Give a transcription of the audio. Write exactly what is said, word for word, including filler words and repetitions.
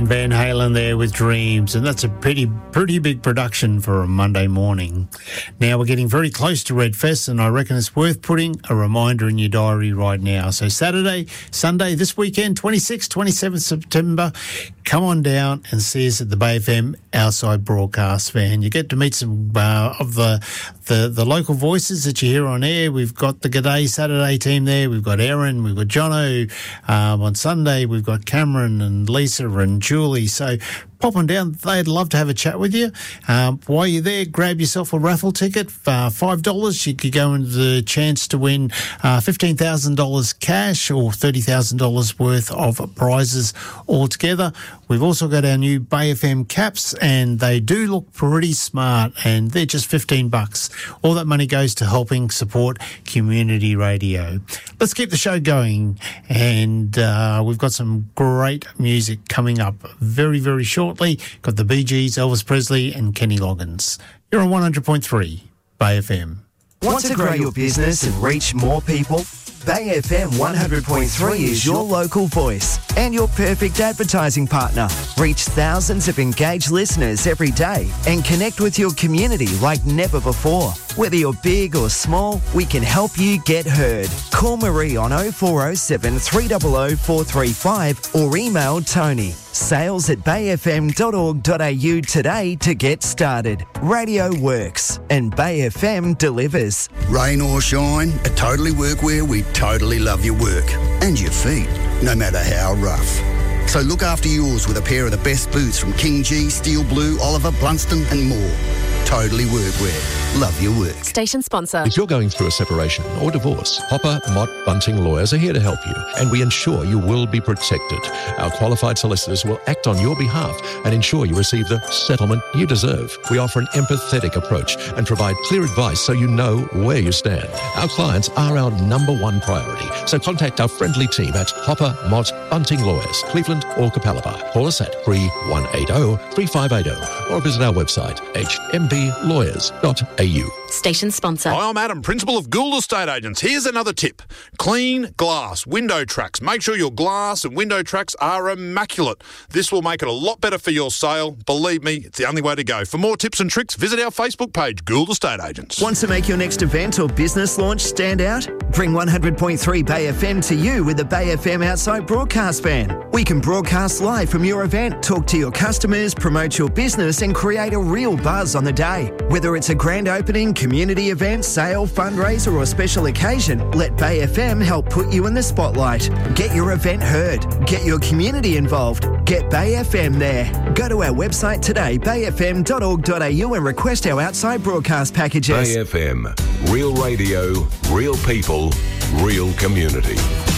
And Van Halen there with Dreams, and that's a pretty pretty big production for a Monday morning. Now we're getting very close to Red Fest, and I reckon it's worth putting a reminder in your diary right now. So Saturday, Sunday, this weekend, twenty-sixth, twenty-seventh September, come on down and see us at the Bay F M Outside Broadcast Van. You get to meet some uh, of the, the the local voices that you hear on air. We've got the G'day Saturday team there. We've got Aaron, we've got Jono. Um, on Sunday, we've got Cameron and Lisa and Julie. So pop on down. They'd love to have a chat with you. Um, while you're there, grab yourself a raffle ticket for uh, five dollars. You could go into the chance to win uh, fifteen thousand dollars cash or thirty thousand dollars worth of prizes altogether. We've also got our new Bay F M caps, and they do look pretty smart, and they're just fifteen bucks. All that money goes to helping support community radio. Let's keep the show going, and uh, we've got some great music coming up very, very shortly. Got the Bee Gees, Elvis Presley, and Kenny Loggins. You're on one hundred point three Bay F M. Want to grow your business and reach more people? Bay F M one hundred point three is your local voice and your perfect advertising partner. Reach thousands of engaged listeners every day and connect with your community like never before. Whether you're big or small, we can help you get heard. Call Marie on oh four oh seven, three hundred, four three five or email Tony. Sales at bay f m dot org dot a u today to get started. Radio works and Bay F M delivers. Rain or shine, at Totally Workwear, we totally love your work and your feet, no matter how rough. So look after yours with a pair of the best boots from King G, Steel Blue, Oliver, Blunston and more. Totally Workwear. Love your work. Station sponsor. If you're going through a separation or divorce, Hopper, Mott, Bunting Lawyers are here to help you, and we ensure you will be protected. Our qualified solicitors will act on your behalf and ensure you receive the settlement you deserve. We offer an empathetic approach and provide clear advice so you know where you stand. Our clients are our number one priority, so contact our friendly team at Hopper, Mott, Bunting Lawyers, Cleveland or Capalaba. Call us at three one eight zero, three five eight zero or visit our website, h m b lawyers dot a u. Station sponsor. Hi, I'm Adam, principal of Gould Estate Agents. Here's another tip. Clean glass, window tracks. Make sure your glass and window tracks are immaculate. This will make it a lot better for your sale. Believe me, it's the only way to go. For more tips and tricks, visit our Facebook page, Gould Estate Agents. Want to make your next event or business launch stand out? Bring one hundred point three Bay F M to you with the Bay F M Outside Broadcast Van. We can broadcast live from your event, talk to your customers, promote your business and create a real buzz on the day. Whether it's a grand opening, community event, sale, fundraiser or special occasion, let Bay F M help put you in the spotlight. Get your event heard. Get your community involved. Get Bay F M there. Go to our website today, bay f m dot org dot a u and request our outside broadcast packages. Bay F M. Real radio, real people, real community.